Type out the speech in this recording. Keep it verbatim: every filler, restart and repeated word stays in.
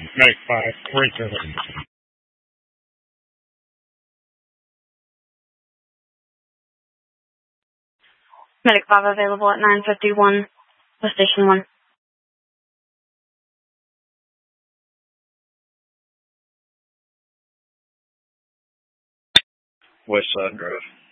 Medic five, where's your Medic five available at nine fifty-one for Station one. West Side Drive.